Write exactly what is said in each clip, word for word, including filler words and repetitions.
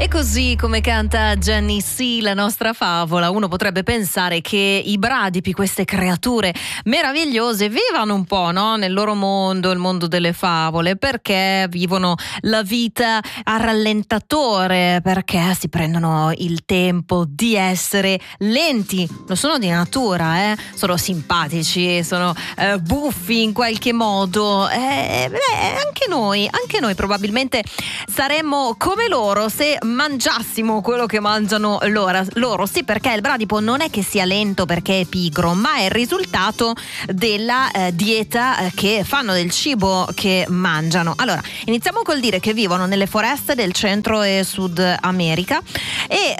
così come canta Jenny C, la nostra favola, uno potrebbe pensare che i bradipi, queste creature meravigliose, vivano un po', no? Nel loro mondo, il mondo delle favole, perché vivono la vita a rallentatore, perché si prendono il tempo di essere lenti. Lo sono di natura, eh? Sono simpatici, sono eh, buffi in qualche modo. Eh, beh, anche noi, anche noi probabilmente saremmo come loro se mangiassimo quello che mangiano loro, loro. Sì, perché il bradipo non è che sia lento perché è pigro, ma è il risultato della eh, dieta eh, che fanno, del cibo che mangiano. Allora, iniziamo col dire che vivono nelle foreste del Centro e Sud America e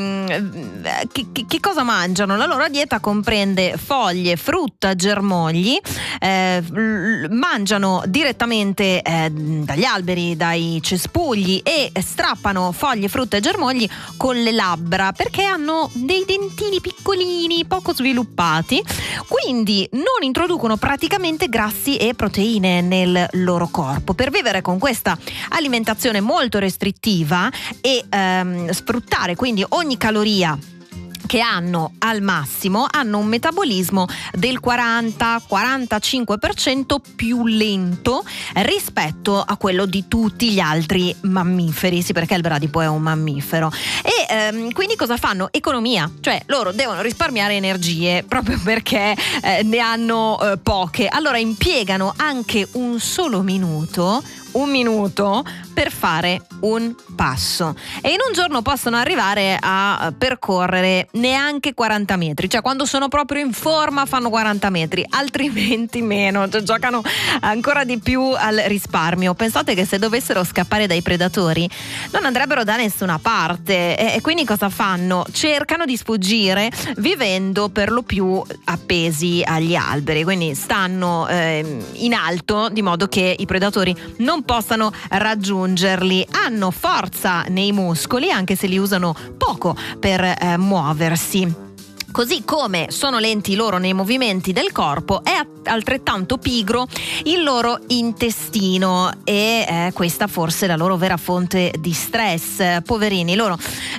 ehm, che, che cosa mangiano? La loro dieta comprende foglie, frutta, germogli, eh, mangiano direttamente eh, dagli alberi, dai cespugli, e strappano foglie, frutta e germogli con le labbra perché hanno dei dentini piccolini, poco sviluppati, quindi non introducono praticamente grassi e proteine nel loro corpo. Per vivere con questa alimentazione molto restrittiva e ehm, sfruttare quindi ogni caloria che hanno al massimo, hanno un metabolismo del quaranta quarantacinque per cento più lento rispetto a quello di tutti gli altri mammiferi. Sì, perché il bradipo è un mammifero. E ehm, quindi cosa fanno? Economia, cioè loro devono risparmiare energie proprio perché eh, ne hanno eh, poche. Allora impiegano anche un solo minuto un minuto per fare un passo, e in un giorno possono arrivare a percorrere neanche quaranta metri, cioè quando sono proprio in forma fanno quaranta metri, altrimenti meno, cioè giocano ancora di più al risparmio. Pensate che se dovessero scappare dai predatori non andrebbero da nessuna parte, e, e quindi cosa fanno? Cercano di sfuggire vivendo per lo più appesi agli alberi, quindi stanno eh, in alto di modo che i predatori non possano raggiungerli. Hanno forza nei muscoli anche se li usano poco per eh, muoversi. Così come sono lenti loro nei movimenti del corpo, è altrettanto pigro il loro intestino, e eh, questa forse è la loro vera fonte di stress. Poverini, loro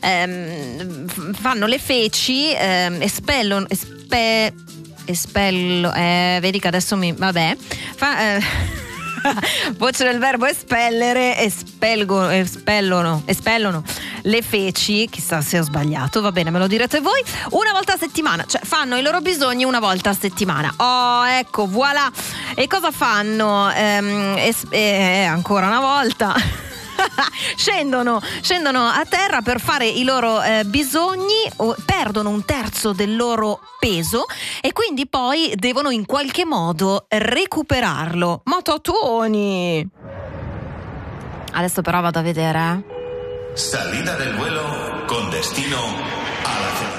ehm, fanno le feci, ehm, espellono espe, espello eh, vedi che adesso mi vabbè fa, eh, voce del verbo espellere, espelgono, espellono, espellono le feci, chissà se ho sbagliato, va bene, me lo direte voi, una volta a settimana, cioè fanno i loro bisogni una volta a settimana. Oh, ecco, voilà. E cosa fanno? Ehm, es- eh, ancora una volta Scendono, scendono a terra per fare i loro eh, bisogni, o perdono un terzo del loro peso e quindi poi devono in qualche modo recuperarlo. Ma totoni! Adesso però vado a vedere. Salida del vuelo con destino a la